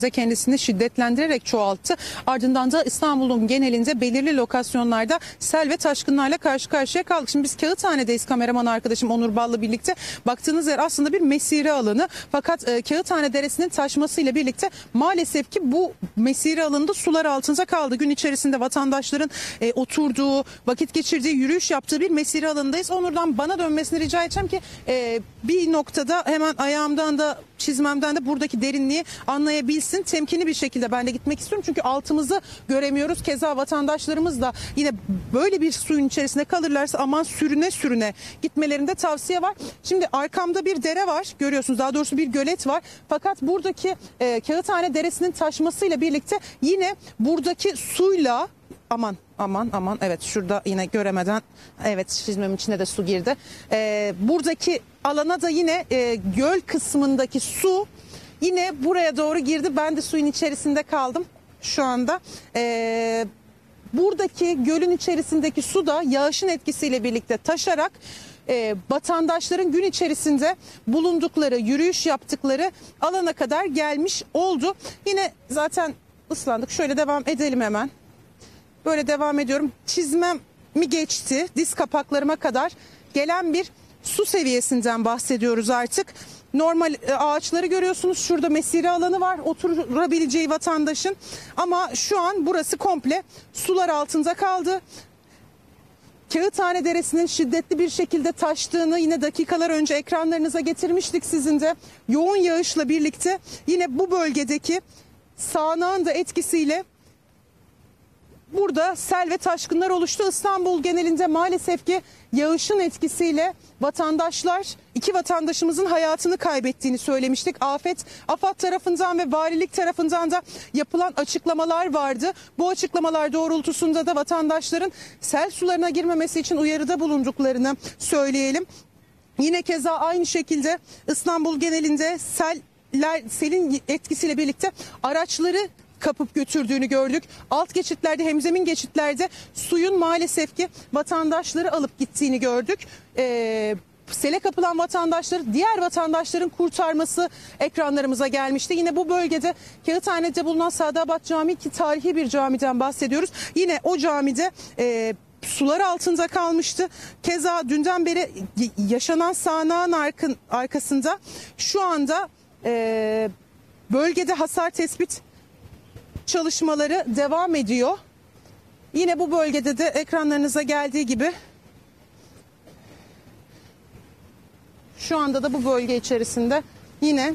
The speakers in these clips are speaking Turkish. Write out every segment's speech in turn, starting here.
kendisini şiddetlendirerek çoğalttı. Ardından da İstanbul'un genelinde belirli lokasyonlarda sel ve taşkınlarla karşı karşıya kaldık. Şimdi biz Kağıthane'deyiz, kameraman arkadaşım Onur Bal'la birlikte. Baktığınız yer aslında bir mesire alanı. Fakat Kağıthane Deresi'nin taşmasıyla birlikte maalesef ki bu mesire alanında sular altında kaldı. Gün içerisinde vatandaşların oturduğu, vakit geçirdiği, yürüyüş yaptığı bir mesire alanındayız. Onur'dan bana dönmesini rica edeceğim ki bir noktada hemen ayağımdan da çizmemden de buradaki derinliği anlayabilsin. Temkinli bir şekilde ben de gitmek istiyorum. Çünkü altımızı göremiyoruz. Keza vatandaşlarımız da yine böyle bir suyun içerisinde kalırlarsa aman sürüne sürüne gitmelerinde tavsiye var. Şimdi arkamda bir dere var. Görüyorsunuz, daha doğrusu bir gölet var. Fakat buradaki Kağıthane Deresi'nin taşmasıyla birlikte yine buradaki suyla aman evet, şurada yine göremeden evet çizmemin içine de su girdi. Buradaki alana da yine göl kısmındaki su yine buraya doğru girdi. Ben de suyun içerisinde kaldım şu anda. Buradaki gölün içerisindeki su da yağışın etkisiyle birlikte taşarak vatandaşların gün içerisinde bulundukları, yürüyüş yaptıkları alana kadar gelmiş oldu. Yine zaten ıslandık. Şöyle devam edelim hemen. Böyle devam ediyorum. Çizmem mi geçti? Diz kapaklarıma kadar gelen bir su seviyesinden bahsediyoruz artık. Normal ağaçları görüyorsunuz. Şurada mesire alanı var oturabileceği vatandaşın. Ama şu an burası komple sular altında kaldı. Kağıthane Deresi'nin şiddetli bir şekilde taştığını yine dakikalar önce ekranlarınıza getirmiştik sizin de. Yoğun yağışla birlikte yine bu bölgedeki sağanağın da etkisiyle burada sel ve taşkınlar oluştu. İstanbul genelinde maalesef ki yağışın etkisiyle iki vatandaşımızın hayatını kaybettiğini söylemiştik. AFAD tarafından ve valilik tarafından da yapılan açıklamalar vardı. Bu açıklamalar doğrultusunda da vatandaşların sel sularına girmemesi için uyarıda bulunduklarını söyleyelim. Yine keza aynı şekilde İstanbul genelinde selin etkisiyle birlikte araçları kapıp götürdüğünü gördük. Alt geçitlerde, hemzemin geçitlerde suyun maalesef ki vatandaşları alıp gittiğini gördük. Sele kapılan vatandaşları, diğer vatandaşların kurtarması ekranlarımıza gelmişti. Yine bu bölgede Kağıthane'de bulunan Sadabat Camii, ki tarihi bir camiden bahsediyoruz. Yine o camide sular altında kalmıştı. Keza dünden beri yaşanan sağanağın arkasında şu anda bölgede hasar tespit çalışmaları devam ediyor. Yine bu bölgede de ekranlarınıza geldiği gibi şu anda da bu bölge içerisinde yine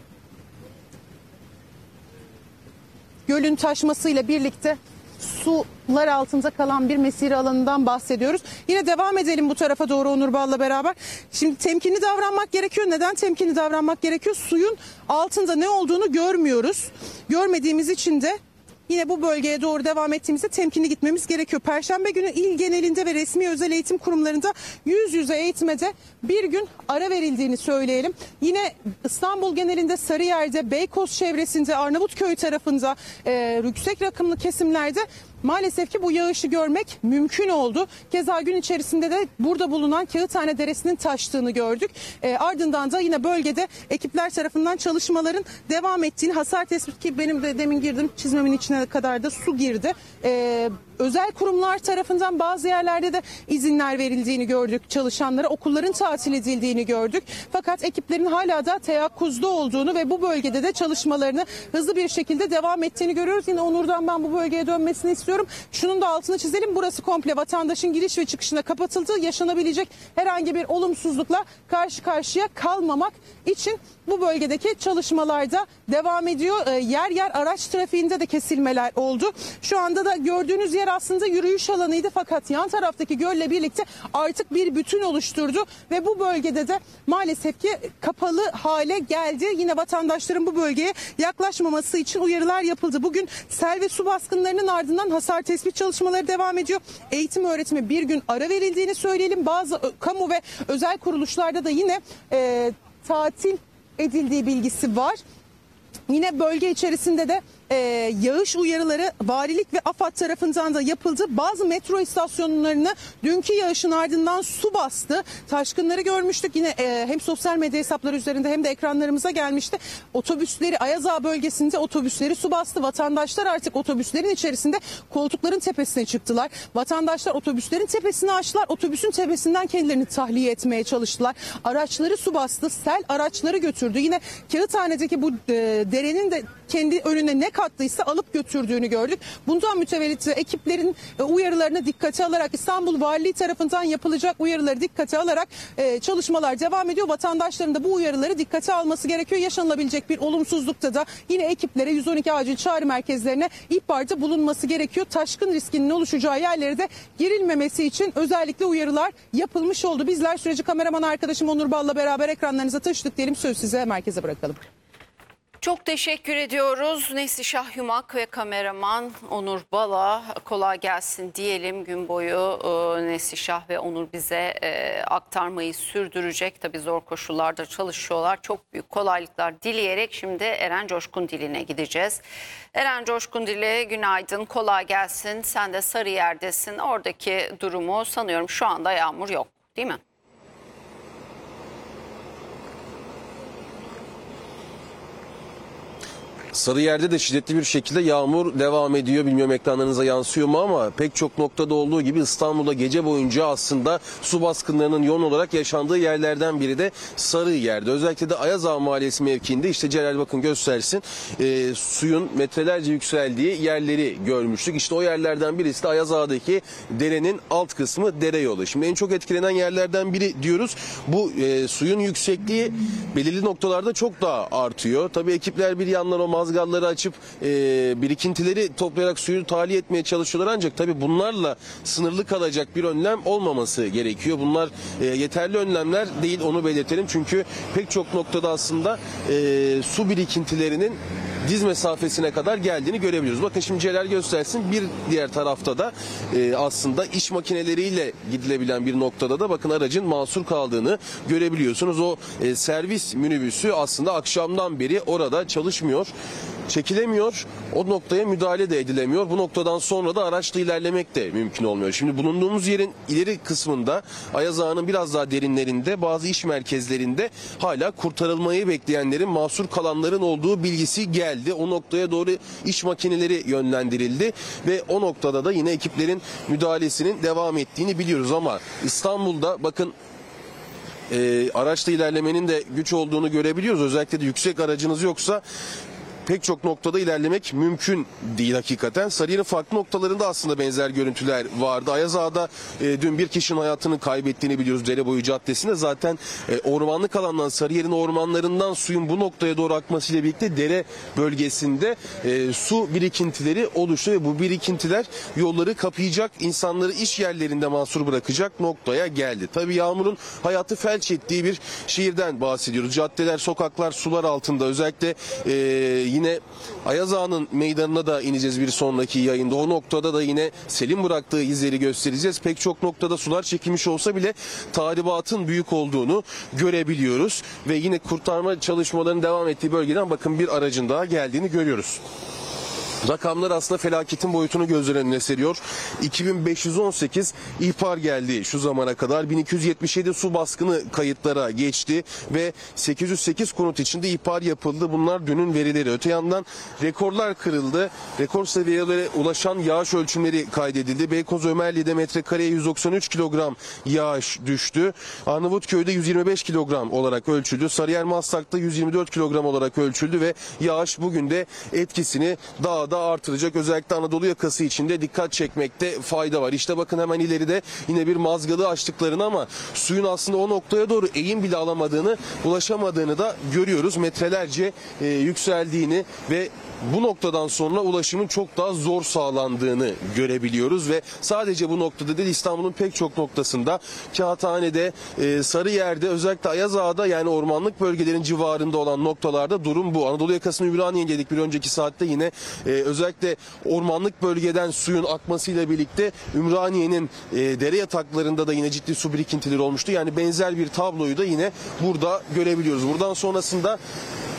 gölün taşmasıyla birlikte sular altında kalan bir mesire alanından bahsediyoruz. Yine devam edelim bu tarafa doğru Onur Bal'la beraber. Şimdi temkinli davranmak gerekiyor. Neden temkinli davranmak gerekiyor? Suyun altında ne olduğunu görmüyoruz. Görmediğimiz için de yine bu bölgeye doğru devam ettiğimizde temkinli gitmemiz gerekiyor. Perşembe günü il genelinde ve resmi özel eğitim kurumlarında yüz yüze eğitime de bir gün ara verildiğini söyleyelim. Yine İstanbul genelinde Sarıyer'de, Beykoz çevresinde, Arnavutköy tarafında yüksek rakımlı kesimlerde maalesef ki bu yağışı görmek mümkün oldu. Keza gün içerisinde de burada bulunan Kağıthane Deresi'nin taştığını gördük. Ardından da yine bölgede ekipler tarafından çalışmaların devam ettiğini, hasar tespit, ki benim de demin girdim çizmemin içine kadar da su girdi. Özel kurumlar tarafından bazı yerlerde de izinler verildiğini gördük çalışanlara. Okulların tatil edildiğini gördük. Fakat ekiplerin hala da teyakkuzda olduğunu ve bu bölgede de çalışmalarını hızlı bir şekilde devam ettiğini görüyoruz. Yine Onur'dan ben bu bölgeye dönmesini istiyorum. Şunun da altını çizelim. Burası komple vatandaşın giriş ve çıkışına kapatıldı. Yaşanabilecek herhangi bir olumsuzlukla karşı karşıya kalmamak için bu bölgedeki çalışmalarda devam ediyor. Yer yer araç trafiğinde de kesilmeler oldu. Şu anda da gördüğünüz yer aslında yürüyüş alanıydı, fakat yan taraftaki gölle birlikte artık bir bütün oluşturdu ve bu bölgede de maalesef ki kapalı hale geldi. Yine vatandaşların bu bölgeye yaklaşmaması için uyarılar yapıldı. Bugün sel ve su baskınlarının ardından hasar tespit çalışmaları devam ediyor. Eğitim öğretime bir gün ara verildiğini söyleyelim. Bazı kamu ve özel kuruluşlarda da yine tatil edildiği bilgisi var. Yine bölge içerisinde de yağış uyarıları valilik ve AFAD tarafından da yapıldı. Bazı metro istasyonlarını dünkü yağışın ardından su bastı. Taşkınları görmüştük. Yine hem sosyal medya hesapları üzerinde hem de ekranlarımıza gelmişti. Otobüsleri, Ayaz Ağa bölgesinde otobüsleri su bastı. Vatandaşlar artık otobüslerin içerisinde koltukların tepesine çıktılar. Vatandaşlar otobüslerin tepesini açtılar. Otobüsün tepesinden kendilerini tahliye etmeye çalıştılar. Araçları su bastı. Sel araçları götürdü. Yine Kağıthane'deki bu derenin de kendi önüne ne kattıysa alıp götürdüğünü gördük. Bundan mütevellit ekiplerin uyarılarına dikkate alarak, İstanbul Valiliği tarafından yapılacak uyarıları dikkate alarak çalışmalar devam ediyor. Vatandaşların da bu uyarıları dikkate alması gerekiyor. Yaşanılabilecek bir olumsuzlukta da yine ekiplere 112 acil çağrı merkezlerine ihbarda bulunması gerekiyor. Taşkın riskinin oluşacağı yerlere de girilmemesi için özellikle uyarılar yapılmış oldu. Bizler süreci kameraman arkadaşım Onur Bal'la beraber ekranlarınıza taşıdık diyelim. Söz size, merkeze bırakalım. Çok teşekkür ediyoruz. Neslişah Yumak ve kameraman Onur Bal'a kolay gelsin diyelim. Gün boyu Neslişah ve Onur bize aktarmayı sürdürecek. Tabii zor koşullarda çalışıyorlar. Çok büyük kolaylıklar dileyerek şimdi Eren Coşkundil'ine gideceğiz. Eren Coşkundil'e günaydın, kolay gelsin. Sen de Sarıyer'desin. Oradaki durumu sanıyorum şu anda yağmur yok, değil mi? Sarıyer'de de şiddetli bir şekilde yağmur devam ediyor. Bilmiyorum ekranlarınıza yansıyor mu ama pek çok noktada olduğu gibi İstanbul'da gece boyunca aslında su baskınlarının yoğun olarak yaşandığı yerlerden biri de Sarıyer'de. Özellikle de Ayaz Ağa Mahallesi mevkiinde işte Celal bakın göstersin suyun metrelerce yükseldiği yerleri görmüştük. İşte o yerlerden birisi de Ayaz Ağa'daki derenin alt kısmı dere yolu. Şimdi en çok etkilenen yerlerden biri diyoruz. Bu suyun yüksekliği belirli noktalarda çok daha artıyor. Tabii ekipler bir yandan o mazgalları açıp birikintileri toplayarak suyu tahliye etmeye çalışıyorlar ancak tabii bunlarla sınırlı kalacak bir önlem olmaması gerekiyor. Bunlar yeterli önlemler değil, onu belirtelim. Çünkü pek çok noktada aslında su birikintilerinin diz mesafesine kadar geldiğini görebiliyoruz. Bakın şimdi Celal göstersin. Bir diğer tarafta da aslında iş makineleriyle gidilebilen bir noktada da bakın aracın mahsur kaldığını görebiliyorsunuz. O servis minibüsü aslında akşamdan beri orada çalışmıyor. Çekilemiyor. O noktaya müdahale de edilemiyor. Bu noktadan sonra da araçla ilerlemek de mümkün olmuyor. Şimdi bulunduğumuz yerin ileri kısmında Ayaz Ağa'nın biraz daha derinlerinde bazı iş merkezlerinde hala kurtarılmayı bekleyenlerin, mahsur kalanların olduğu bilgisi geldi. O noktaya doğru iş makineleri yönlendirildi ve o noktada da yine ekiplerin müdahalesinin devam ettiğini biliyoruz ama İstanbul'da bakın araçla ilerlemenin de güç olduğunu görebiliyoruz. Özellikle de yüksek aracınız yoksa pek çok noktada ilerlemek mümkün değil hakikaten. Sarıyer'in farklı noktalarında aslında benzer görüntüler vardı. Ayaz Ağa'da dün bir kişinin hayatını kaybettiğini biliyoruz Dereboyu Caddesi'nde. Zaten ormanlık alandan, Sarıyer'in ormanlarından suyun bu noktaya doğru akmasıyla birlikte dere bölgesinde su birikintileri oluştu ve bu birikintiler yolları kapayacak, insanları iş yerlerinde mahsur bırakacak noktaya geldi. Tabii yağmurun hayatı felç ettiği bir şehirden bahsediyoruz. Caddeler, sokaklar sular altında. Özellikle yine Ayaz Ağa'nın meydanına da ineceğiz bir sonraki yayında. O noktada da yine selin bıraktığı izleri göstereceğiz. Pek çok noktada sular çekilmiş olsa bile tahribatın büyük olduğunu görebiliyoruz. Ve yine kurtarma çalışmalarının devam ettiği bölgeden bakın bir aracın daha geldiğini görüyoruz. Rakamlar aslında felaketin boyutunu gözler önüne seriyor. 2518 ihbar geldi şu zamana kadar. 1277 su baskını kayıtlara geçti ve 808 konut içinde ihbar yapıldı. Bunlar dünün verileri. Öte yandan rekorlar kırıldı. Rekor seviyelere ulaşan yağış ölçümleri kaydedildi. Beykoz Ömerli'de metrekareye 193 kilogram yağış düştü. Arnavutköy'de 125 kilogram olarak ölçüldü. Sarıyer Maslak'ta 124 kilogram olarak ölçüldü ve yağış bugün de etkisini daha artıracak. Özellikle Anadolu yakası içinde dikkat çekmekte fayda var. İşte bakın hemen ileride yine bir mazgalı açtıklarını ama suyun aslında o noktaya doğru eğim bile alamadığını, ulaşamadığını da görüyoruz. Metrelerce yükseldiğini ve bu noktadan sonra ulaşımın çok daha zor sağlandığını görebiliyoruz ve sadece bu noktada değil İstanbul'un pek çok noktasında Kağıthane'de, Sarıyer'de özellikle Ayaz Ağa'da yani ormanlık bölgelerin civarında olan noktalarda durum bu. Anadolu yakasını Ümraniye'ye geldik bir önceki saatte yine özellikle ormanlık bölgeden suyun akmasıyla birlikte Ümraniye'nin dere yataklarında da yine ciddi su birikintileri olmuştu. Yani benzer bir tabloyu da yine burada görebiliyoruz. Buradan sonrasında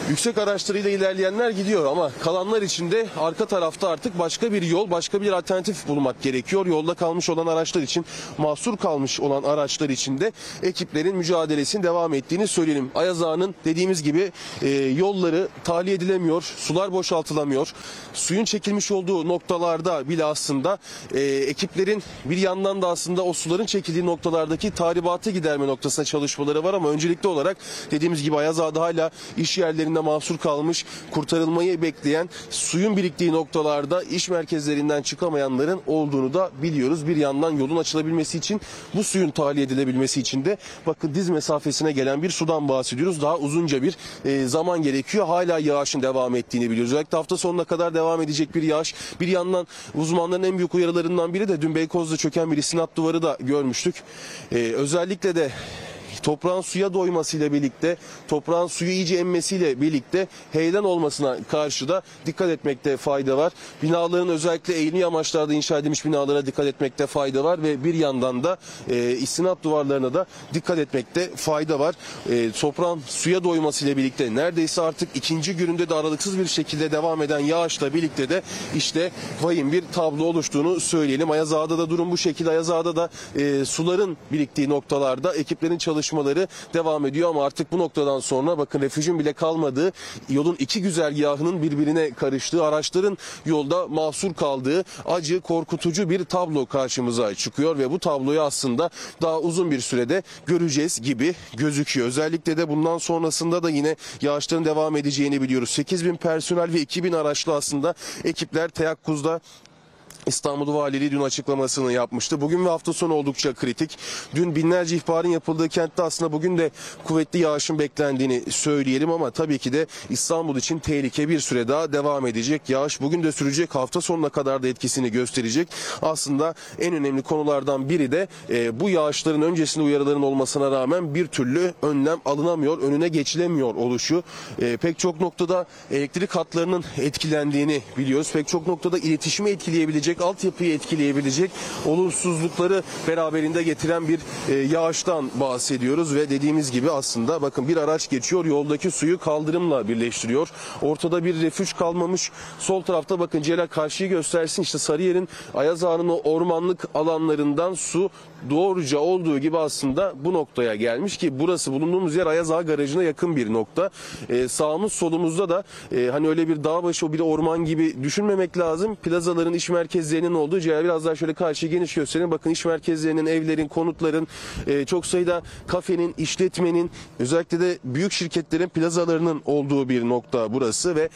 Yüksek araçlarıyla ilerleyenler gidiyor ama kalanlar için de arka tarafta artık başka bir yol, başka bir alternatif bulmak gerekiyor. Yolda kalmış olan araçlar için, mahsur kalmış olan araçlar için de ekiplerin mücadelesinin devam ettiğini söyleyelim. Ayaz Ağa'nın dediğimiz gibi yolları tahliye edilemiyor, sular boşaltılamıyor. Suyun çekilmiş olduğu noktalarda bile aslında ekiplerin bir yandan da aslında o suların çekildiği noktalardaki tahribatı giderme noktasında çalışmaları var ama öncelikli olarak dediğimiz gibi Ayaz Ağa'da hala iş yerlerinde mahsur kalmış, kurtarılmayı bekleyen, suyun biriktiği noktalarda iş merkezlerinden çıkamayanların olduğunu da biliyoruz. Bir yandan yolun açılabilmesi için, bu suyun tahliye edilebilmesi için de bakın diz mesafesine gelen bir sudan bahsediyoruz. Daha uzunca bir zaman gerekiyor. Hala yağışın devam ettiğini biliyoruz. Özellikle hafta sonuna kadar devam edecek bir yağış. Bir yandan uzmanların en büyük uyarılarından biri de dün Beykoz'da çöken bir istinat duvarı da görmüştük. Özellikle de toprağın suya doymasıyla birlikte, toprağın suyu iyice emmesiyle birlikte heyelan olmasına karşı da dikkat etmekte fayda var. Binaların özellikle eğimli amaçlarda inşa edilmiş binalara dikkat etmekte fayda var ve bir yandan da istinat duvarlarına da dikkat etmekte fayda var. Toprağın suya doymasıyla birlikte neredeyse artık ikinci gününde de aralıksız bir şekilde devam eden yağışla birlikte de işte vahim bir tablo oluştuğunu söyleyelim. Ayaz Ağa'da da durum bu şekilde. Ayaz Ağa'da da suların biriktiği noktalarda ekiplerin çalışmaları devam ediyor ama artık bu noktadan sonra bakın refüjün bile kalmadığı, yolun iki güzergahının birbirine karıştığı, araçların yolda mahsur kaldığı acı, korkutucu bir tablo karşımıza çıkıyor ve bu tabloyu aslında daha uzun bir sürede göreceğiz gibi gözüküyor. Özellikle de bundan sonrasında da yine yağışların devam edeceğini biliyoruz. 8.000 personel ve 2.000 araçlı aslında ekipler teyakkuzda. İstanbul Valiliği dün açıklamasını yapmıştı. Bugün ve hafta sonu oldukça kritik. Dün binlerce ihbarın yapıldığı kentte aslında bugün de kuvvetli yağışın beklendiğini söyleyelim ama tabii ki de İstanbul için tehlike bir süre daha devam edecek. Yağış bugün de sürecek, hafta sonuna kadar da etkisini gösterecek. Aslında en önemli konulardan biri de bu yağışların öncesinde uyarıların olmasına rağmen bir türlü önlem alınamıyor, önüne geçilemiyor oluşu. Pek çok noktada elektrik hatlarının etkilendiğini biliyoruz. Pek çok noktada iletişimi etkileyebilecek, altyapıyı etkileyebilecek olumsuzlukları beraberinde getiren bir yağıştan bahsediyoruz ve dediğimiz gibi aslında bakın bir araç geçiyor, yoldaki suyu kaldırımla birleştiriyor. Ortada bir refüj kalmamış. Sol tarafta bakın Celal karşıyı göstersin, işte Sarıyer'in Ayaz Ağa'nın o ormanlık alanlarından su doğruca olduğu gibi aslında bu noktaya gelmiş ki burası bulunduğumuz yer Ayaz Ağa Garajı'na yakın bir nokta. Sağımız solumuzda da hani öyle bir dağ başı, o bir orman gibi düşünmemek lazım. Plazaların, iş merkezlerinin olduğu yer. Biraz daha şöyle karşıyı geniş gösterelim. Bakın iş merkezlerinin, evlerin, konutların, çok sayıda kafenin, işletmenin, özellikle de büyük şirketlerin plazalarının olduğu bir nokta burası ve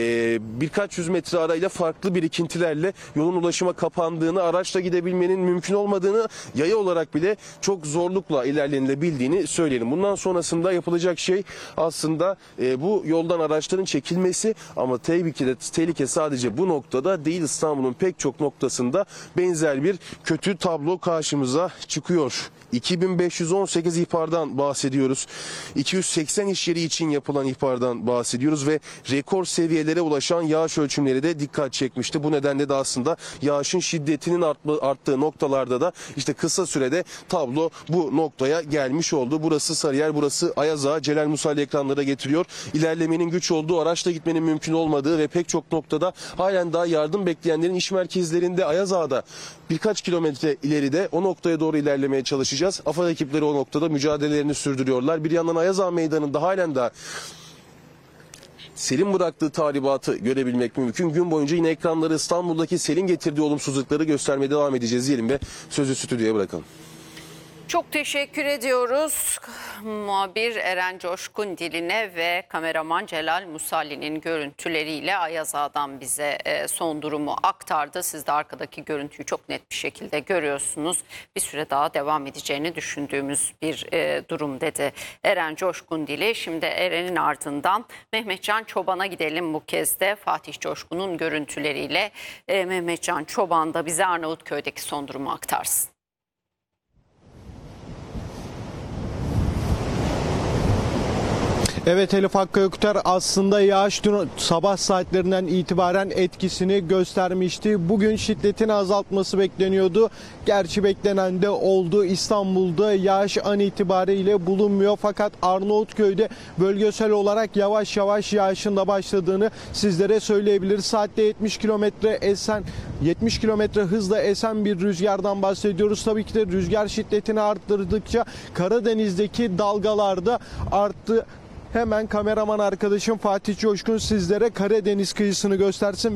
birkaç yüz metre arayla farklı birikintilerle yolun ulaşıma kapandığını, araçla gidebilmenin mümkün olmadığını, yaya olarak bile çok zorlukla ilerlenilebildiğini söyleyelim. Bundan sonrasında yapılacak şey aslında bu yoldan araçların çekilmesi ama tabii ki de tehlike sadece bu noktada değil, İstanbul'un pek çok noktasında benzer bir kötü tablo karşımıza çıkıyor. 2518 ihbardan bahsediyoruz. 280 iş yeri için yapılan ihbardan bahsediyoruz ve rekor seviyelere ulaşan yağış ölçümleri de dikkat çekmişti. Bu nedenle de aslında yağışın şiddetinin arttığı noktalarda da işte kısa sürede tablo bu noktaya gelmiş oldu. Burası Sarıyer, burası Ayaz Ağa. Celal Musa'yı ekranlara getiriyor. İlerlemenin güç olduğu, araçla gitmenin mümkün olmadığı ve pek çok noktada halen daha yardım bekleyenlerin iş merkezlerinde Ayaz Ağa'da birkaç kilometre ileride o noktaya doğru ilerlemeye çalışacağız. AFAD ekipleri o noktada mücadelelerini sürdürüyorlar. Bir yandan Ayaz Ağa Meydanı'nda halen daha selin bıraktığı tahribatı görebilmek mümkün. Gün boyunca yine ekranları İstanbul'daki selin getirdiği olumsuzlukları göstermeye devam edeceğiz diyelim ve sözü stüdyoya bırakalım. Çok teşekkür ediyoruz. Muhabir Eren Coşkun Diline ve kameraman Celal Musali'nin görüntüleriyle Ayaz Ağa'dan bize son durumu aktardı. Siz de arkadaki görüntüyü çok net bir şekilde görüyorsunuz. Bir süre daha devam edeceğini düşündüğümüz bir durum dedi Eren Coşkun Dili. Şimdi Eren'in ardından Mehmetcan Çoban'a gidelim bu kez de. Fatih Coşkun'un görüntüleriyle Mehmetcan Çoban da bize Arnavutköy'deki son durumu aktarsın. Evet Elif Hakkı Ökter, aslında yağış dün sabah saatlerinden itibaren etkisini göstermişti. Bugün şiddetini azaltması bekleniyordu. Gerçi beklenen de oldu. İstanbul'da yağış an itibariyle bulunmuyor. Fakat Arnavutköy'de bölgesel olarak yavaş yavaş yağışın da başladığını sizlere söyleyebiliriz. Saatte 70 kilometre hızla esen bir rüzgardan bahsediyoruz. Tabii ki de rüzgar şiddetini arttırdıkça Karadeniz'deki dalgalar da arttı. Hemen kameraman arkadaşım Fatih Coşkun sizlere Karadeniz kıyısını göstersin.